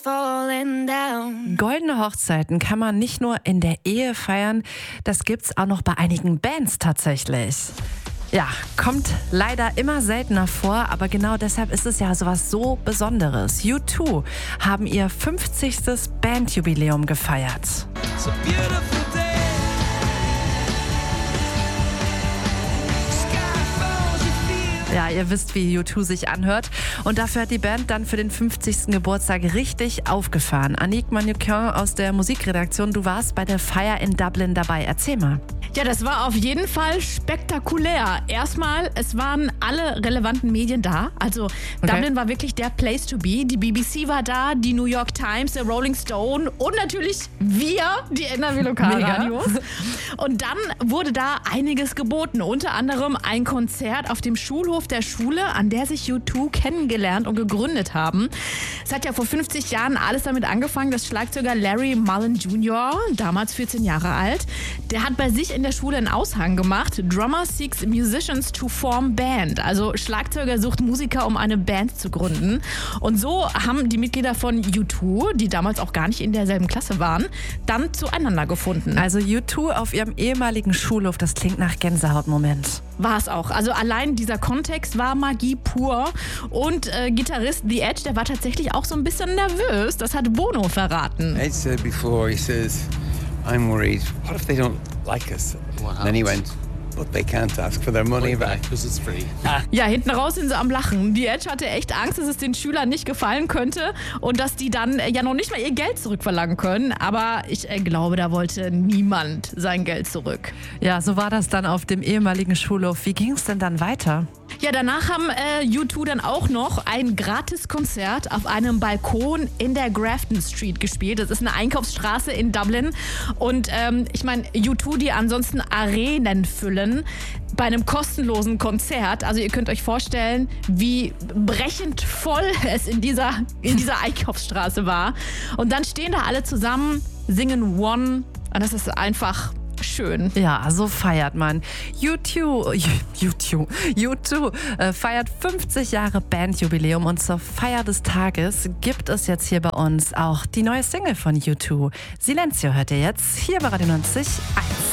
falling down. Goldene Hochzeiten kann man nicht nur in der Ehe feiern, das gibt's auch noch bei einigen Bands tatsächlich. Ja, kommt leider immer seltener vor, aber genau deshalb ist es ja sowas so Besonderes. U2 haben ihr 50. Bandjubiläum gefeiert. It's a beautiful day. Ja, ihr wisst, wie U2 sich anhört. Und dafür hat die Band dann für den 50. Geburtstag richtig aufgefahren. Annick Manuquin aus der Musikredaktion, du warst bei der Feier in Dublin dabei. Erzähl mal. Ja, das war auf jeden Fall spektakulär. Erstmal, es waren alle relevanten Medien da. Also Dublin war wirklich der Place to be. Die BBC war da, die New York Times, der Rolling Stone und natürlich wir, die NRW Lokalradios. Und dann wurde da einiges geboten. Unter anderem ein Konzert auf dem Schulhof der Schule, an der sich U2 kennengelernt und gegründet haben. Es hat ja vor 50 Jahren alles damit angefangen, dass Schlagzeuger Larry Mullen Jr., damals 14 Jahre alt, der hat bei sich in der Schule einen Aushang gemacht. Drummer seeks musicians to form band. Also Schlagzeuger sucht Musiker, um eine Band zu gründen. Und so haben die Mitglieder von U2, die damals auch gar nicht in derselben Klasse waren, dann zueinander gefunden. Also U2 auf ihrem ehemaligen Schulhof, das klingt nach Gänsehautmoment. War es auch. Also allein dieser Kontext war Magie pur. Und Gitarrist The Edge, der war tatsächlich auch so ein bisschen nervös. Das hat Bono verraten. Ed said before, he says, I'm worried, what if they don't like us? And then he went, but they can't ask for their money back. Because it's free. Ja, hinten raus sind sie am Lachen. Die Edge hatte echt Angst, dass es den Schülern nicht gefallen könnte und dass die dann ja noch nicht mal ihr Geld zurückverlangen können. Aber ich glaube, da wollte niemand sein Geld zurück. Ja, so war das dann auf dem ehemaligen Schulhof. Wie ging es denn dann weiter? Ja, danach haben U2 dann auch noch ein Gratiskonzert auf einem Balkon in der Grafton Street gespielt. Das ist eine Einkaufsstraße in Dublin. Und ich meine, U2, die ansonsten Arenen füllen, bei einem kostenlosen Konzert. Also ihr könnt euch vorstellen, wie brechend voll es in dieser Einkaufsstraße war. Und dann stehen da alle zusammen, singen One. Und das ist einfach schön. Ja, so feiert man. U2 feiert 50 Jahre Bandjubiläum und zur Feier des Tages gibt es jetzt hier bei uns auch die neue Single von U2. Silencio hört ihr jetzt hier bei Radio 90.1.